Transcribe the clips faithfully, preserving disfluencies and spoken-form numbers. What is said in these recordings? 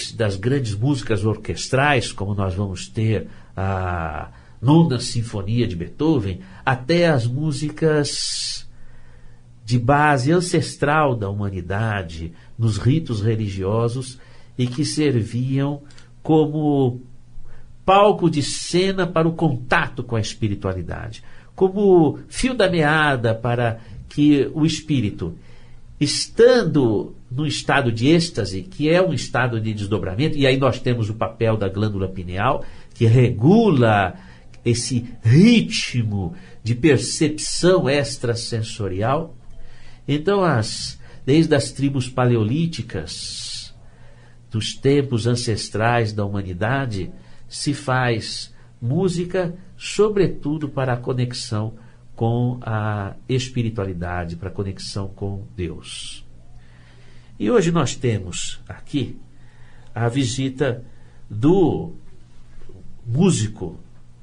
desde das grandes músicas orquestrais, como nós vamos ter a Nona Sinfonia de Beethoven, até as músicas de base ancestral da humanidade, nos ritos religiosos, e que serviam como palco de cena para o contato com a espiritualidade, como fio da meada para que o espírito, estando no estado de êxtase, que é um estado de desdobramento, e aí nós temos o papel da glândula pineal, que regula esse ritmo de percepção extrasensorial. Então, as, desde as tribos paleolíticas, dos tempos ancestrais da humanidade, se faz música, sobretudo para a conexão com a espiritualidade, para a conexão com Deus. E hoje nós temos aqui a visita do músico,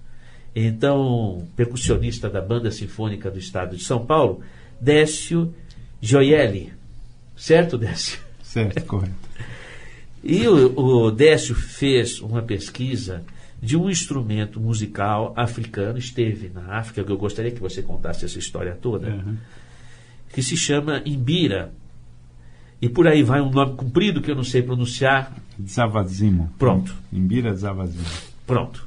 então percussionista da Banda Sinfônica do Estado de São Paulo, Décio Gioielli. Certo, Décio? Certo, correto. E o, o Décio fez uma pesquisa de um instrumento musical africano, esteve na África, que eu gostaria que você contasse essa história toda, uhum. que se chama Imbira. E por aí vai um nome comprido que eu não sei pronunciar. Zavazimo. Pronto. Imbira Zavazimo. Pronto.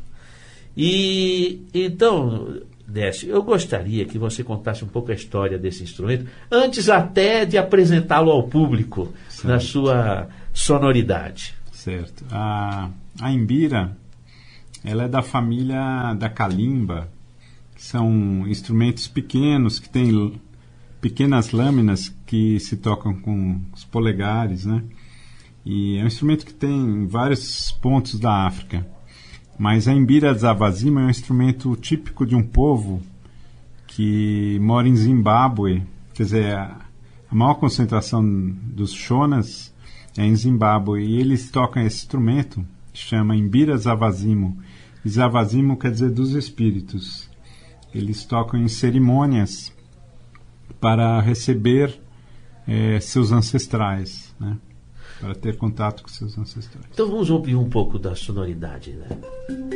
E então, Décio, eu gostaria que você contasse um pouco a história desse instrumento, antes até de apresentá-lo ao público, certo. na sua sonoridade. Certo. A, a Imbira, ela é da família da calimba, que são instrumentos pequenos, que têm pequenas lâminas que se tocam com os polegares, né? E é um instrumento que tem em vários pontos da África. Mas a Imbira Zavazimo é um instrumento típico de um povo que mora em Zimbábue. Quer dizer, a, a maior concentração dos Shonas é em Zimbábue. E eles tocam esse instrumento, chama Imbira Zavazimo. E Zavazimo quer dizer dos espíritos. Eles tocam em cerimônias para receber é, seus ancestrais, né? Para ter contato com seus ancestrais. Então vamos ouvir um pouco da sonoridade, né?